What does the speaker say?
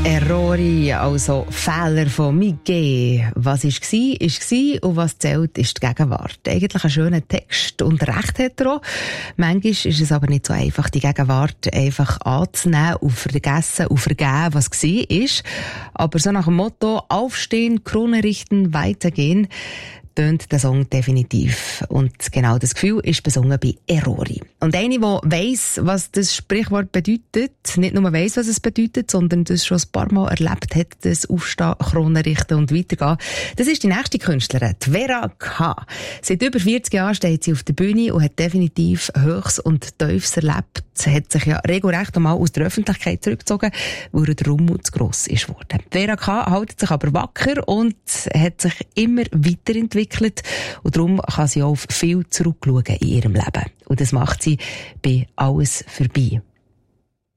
Errori, also Fehler von Miguel. Was war und was zählt, ist die Gegenwart. Eigentlich ein schöner Text und Recht hat er auch. Manchmal ist es aber nicht so einfach, die Gegenwart einfach anzunehmen und vergessen und vergeben, was war. Aber so nach dem Motto, aufstehen, Krone richten, weitergehen, tönt der Song definitiv. Und genau das Gefühl ist besungen bei Errori. Und eine, die weiss, was das Sprichwort bedeutet, nicht nur weiss, was es bedeutet, sondern das schon ein paar Mal erlebt hat, das Aufstehen, Krone richten und weitergehen, das ist die nächste Künstlerin, die Vera K. Seit über 40 Jahren steht sie auf der Bühne und hat definitiv Höchst und Tiefs erlebt. Sie hat sich ja regelrecht einmal aus der Öffentlichkeit zurückgezogen, weil der Rummel zu gross ist worden. Vera K. hält sich aber wacker und hat sich immer weiterentwickelt. Und darum kann sie auch auf viel zurückschauen in ihrem Leben. Und das macht sie bei «Alles vorbei».